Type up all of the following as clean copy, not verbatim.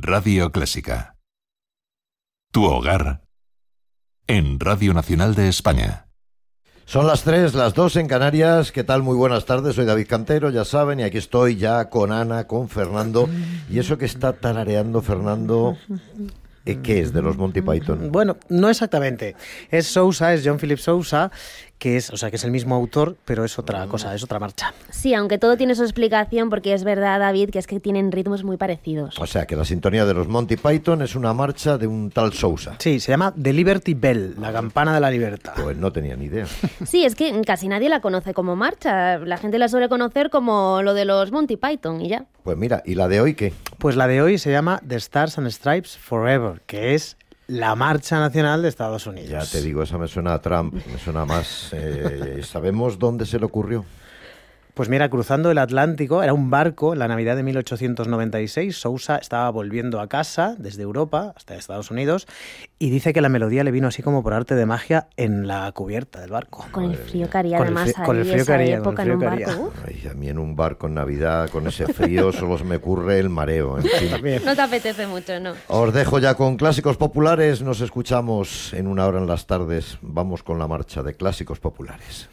Radio Clásica. Tu hogar en Radio Nacional de España. Son las 3, las 2 en Canarias. ¿Qué tal? Muy buenas tardes. Soy David Cantero, ya saben, y aquí estoy ya con Ana, con Fernando. Y eso que está tarareando Fernando, ¿qué es de los Monty Python? Bueno, no exactamente. Es Sousa, es John Philip Sousa, que es el mismo autor, pero es otra cosa, es otra marcha. Sí, aunque todo tiene su explicación, porque es verdad, David, que es que tienen ritmos muy parecidos. O sea, que la sintonía de los Monty Python es una marcha de un tal Sousa. Sí, se llama The Liberty Bell, la campana de la libertad. Pues no tenía ni idea. Sí, es que casi nadie la conoce como marcha. La gente la suele conocer como lo de los Monty Python y ya. Pues mira, ¿y la de hoy qué? Pues la de hoy se llama The Stars and Stripes Forever, que es la marcha nacional de Estados Unidos. Ya te digo, esa me suena a Trump, me suena más. ¿Sabemos dónde se le ocurrió? Pues mira, cruzando el Atlántico, era un barco, en la Navidad de 1896, Sousa estaba volviendo a casa desde Europa hasta Estados Unidos y dice que la melodía le vino así como por arte de magia en la cubierta del barco. Con el frío que haría además con el frío que haría, época en un barco. Ay, a mí en un barco en Navidad, con ese frío, solo se me ocurre el mareo. En fin. No te apetece mucho, ¿no? Os dejo ya con Clásicos Populares, nos escuchamos en una hora en las tardes. Vamos con la marcha de Clásicos Populares.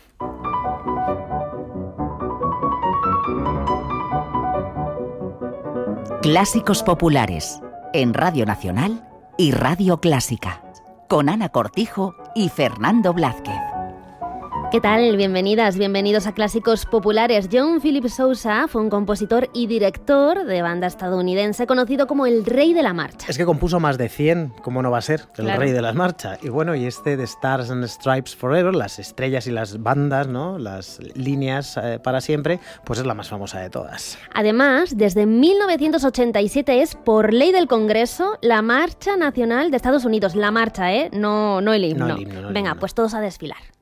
Clásicos Populares, en Radio Nacional y Radio Clásica, con Ana Cortijo y Fernando Blázquez. ¿Qué tal? Bienvenidas, bienvenidos a Clásicos Populares. John Philip Sousa fue un compositor y director de banda estadounidense conocido como el Rey de la Marcha. Es que compuso más de 100, ¿cómo no va a ser? El Claro. Rey de las Marchas. Y bueno, y este de Stars and Stripes Forever, las estrellas y las bandas, ¿no? Las líneas para siempre, pues es la más famosa de todas. Además, desde 1987 es, por ley del Congreso, la marcha nacional de Estados Unidos. La marcha, ¿eh? No el himno. No el himno, no el Venga, himno. pues todos a desfilar.